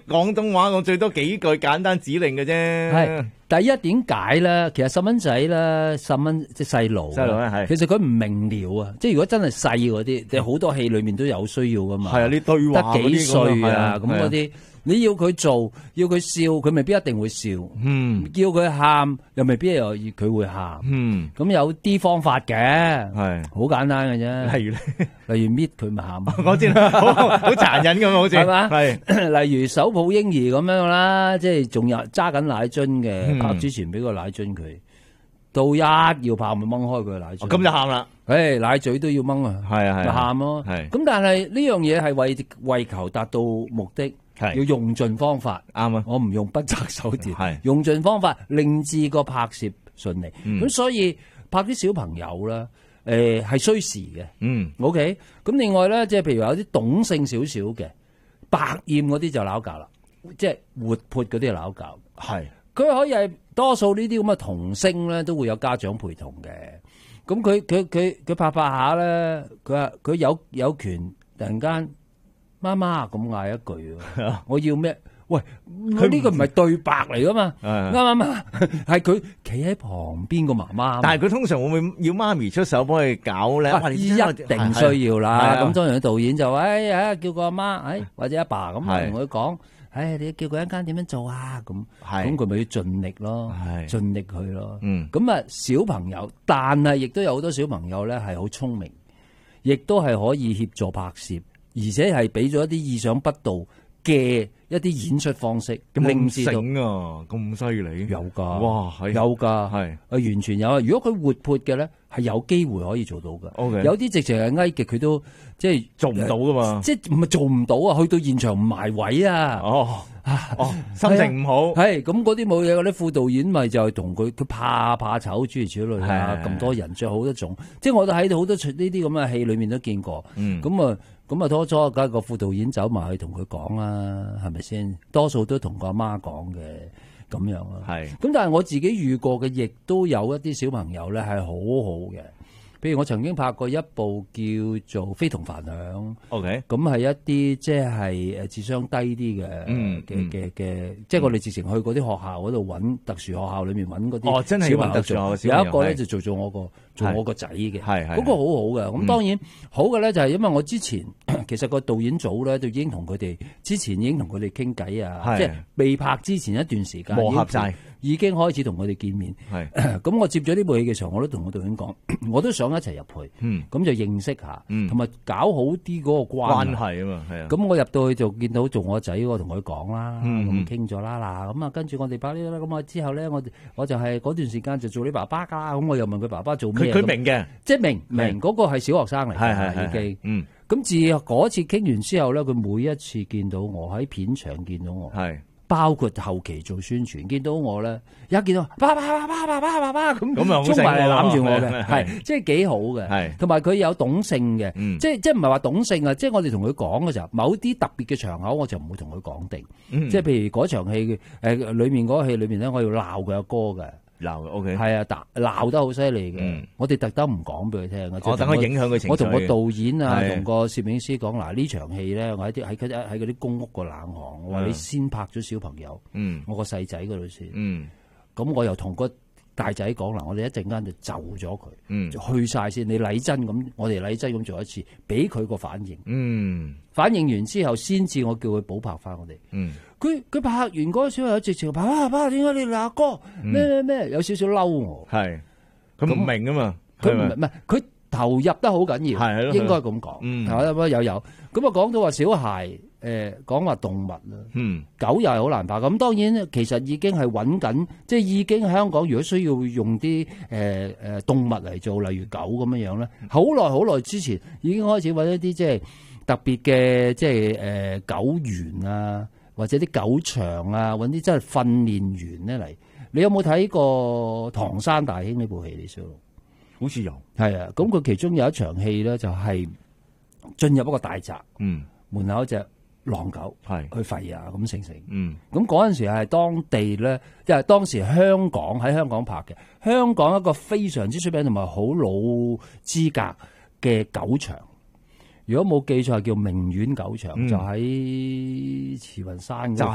廣東話，我最多幾句簡單指令嘅啫。 係第一點解咧？其實細蚊仔咧，10蚊即係細路咧係， 其實佢唔明了啊！即係如果真係細嗰啲，即係好多戲裏面都有需要噶嘛。 係啊，你對話得幾歲啊？咁嗰嗰啲。你要佢做，要佢笑，佢未必一定會笑。叫佢喊，又未必又佢會喊。咁有啲方法嘅，係好簡單嘅啫。例如搣佢咪喊。 我知啦，好殘忍咁好似係嘛？ 係。 例如手抱嬰兒咁樣啦，即係仲有揸緊奶樽嘅，拍之前俾個奶樽佢，到一要拍咪掹開佢個奶樽。 咁就喊啦。 奶嘴都要掹啊。係啊係。咪喊咯。係。咁但係呢樣嘢係為求達到目的。要用盡方法，啱啊！我唔用不擇手段，用盡方法令至個拍攝順利。咁所以拍啲小朋友啦，係需時嘅。OK。咁另外咧，即係譬如有啲懂性少少嘅，百厭嗰啲就鬧交啦，即係活潑嗰啲就鬧交。係，佢可以係多數呢啲咁嘅童星咧，都會有家長陪同嘅。咁佢拍下咧，佢話佢有權突然間。媽媽咁嗌一句，我要咩？喂，佢呢個唔係對白嚟噶嘛？啱嘛？係佢企喺旁邊個媽媽。 但係佢通常會唔會要媽咪出手幫佢搞咧？ 一定需要啦。咁當然導演就叫個阿媽，或者阿爸咁同佢講，你叫佢一間點樣做啊？咁佢咪要盡力咯，盡力去咯。咁啊，小朋友，但係亦都有好多小朋友咧係好聰明，亦都係可以協助拍攝。而且係俾咗一啲意想不到嘅一啲演出方式， 咁醒啊，咁犀利， 有噶， 哇， 有噶，係完全有啊！如果佢活潑嘅咧，係有機會可以做到噶。 Okay. 有啲直情係翳極，佢都即係做唔到噶嘛， 即係唔係做唔到啊？去到現場唔埋位啊！ 心情唔好， 係咁嗰啲冇嘢，嗰啲副導演咪就係同佢怕醜諸如此類啊！咁多人着好多種，即係我都喺好多呢啲咁嘅戲裏面都見過。咁啊，初初梗係個副導演走埋去同佢講啦，係咪先？多數都同個阿媽講嘅咁樣咯。係。咁但係我自己遇過嘅，亦都有一啲小朋友咧係好好嘅。譬如我曾經拍過一部叫做《非同凡響》，OK，咁係一啲即係智商低啲嘅，即係我哋直情去嗰啲學校嗰度揾特殊學校裏面揾嗰啲小朋友做，有一個咧就做我個仔嘅，嗰個好好嘅。咁當然好嘅咧就係因為我之前其實個導演組咧就已經同佢哋之前已經同佢哋傾偈啊，即係未拍之前一段時間磨合晒。 已經開始同佢哋見面，咁我接咗呢部戲嘅時候，我都同個導演講，我都想一齊入去，咁就認識下，同埋搞好啲嗰個關係啊嘛，係啊。咁我入到去就見到做我仔嗰個同佢講啦，咁傾咗啦，嗱，咁啊跟住我哋拍呢個啦，咁啊之後咧，我就係嗰段時間就做你爸爸噶，咁我又問佢爸爸做咩， 佢明嘅， 即係明嗰個係小學生嚟嘅已經，咁自嗰次傾完之後咧，佢每一次見到我喺片場見到我，係。包括後期做宣傳，見到我咧，一見到爸咁衝埋嚟攬住我嘅，係即係幾好嘅，係同埋佢有懂性嘅，即係唔係話懂性啊，即係我哋同佢講嘅時候，某啲特別嘅場口我就唔會同佢講定，即係譬如嗰場戲裏面嗰個戲裏面咧，我要鬧佢阿哥嘅。鬧 OK 係啊，鬧得好犀利嘅。我哋特登唔講俾佢聽嘅， 我等佢影響佢情緒。 我同個導演啊，同個攝影師講，嗱呢場戲咧，我喺嗰啲公屋個冷巷，我話你先拍咗小朋友，我個細仔嗰度先，咁我又同個大仔講啦，我哋一陣間就就咗佢，就去晒先。你禮真咁，我哋禮真咁做一次，俾佢個反應，反應完之後，先至我叫佢補拍翻我哋。佢拍完嗰個小朋友直情爸，點解你阿哥咩有少少嬲我？係佢唔明啊嘛， 佢唔係佢投入得好緊要，係應該咁講。有咁啊，講到話小孩講話動物啦，狗又係好難拍。咁當然其實已經係揾緊，即係已經香港如果需要用啲動物嚟做，例如狗咁樣樣咧，好耐之前已經開始揾一啲即係特別嘅即係狗園啊。或者啲狗場啊，揾啲真係訓練員咧嚟。你有冇睇過《唐山大兄》呢部戲？李小龍好似有，係啊。咁佢其中有一場戲咧，就係進入一個大宅，門口一隻狼狗，係去吠啊咁成。咁嗰陣時係當地咧，即係當時喺香港拍嘅，香港一個非常之出名同埋好老資格嘅狗場。如果冇記錯係叫名苑狗場，就喺慈雲山。